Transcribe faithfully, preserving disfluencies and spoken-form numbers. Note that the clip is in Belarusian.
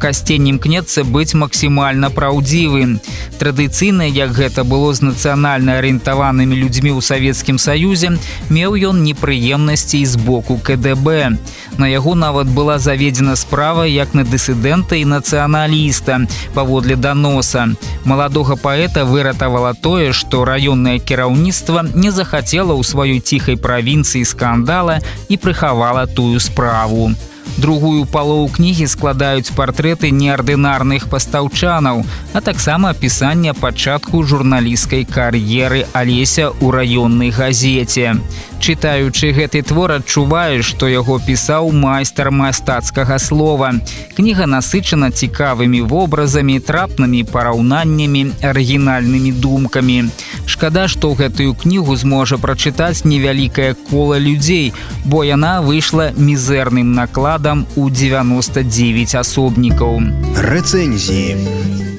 Касцень імкнецца быць максімальна праўдзівым. Традыцыйна, як гэта было з нацыянальна арыентаванымі людзьмі ў Савецкім Саюзе, меў ён непрыемнасцей з боку ка дэ бэ. На яго нават была заведзена справа як на дысідэнта і нацыяналіста паводле даноса. Маладога паэта выратавала тое, што раённае кіраўніцтва не захацела ў сваёй ціхай правінцыі скандала і прыхавала тую справу. Другую палову кнігі складаюць партрэты неардынарных пастаўчанаў, а таксама апісанне пачатку журналісцкай кар'еры Алеся ў раённай газеце. Чытаючы гэты твор, адчуваеш, што яго пісаў майстар мастацкага слова. Кніга насычана цікавымі вобразамі, трапнымі параўнаннямі, арыгінальнымі думкамі. Шкада, што гэтую кнігу зможа прачытаць невялікае кола людзей, бо яна выйшла мізэрным накладам у дзевяноста дзевяць асобнікаў. Рэцэнзіі.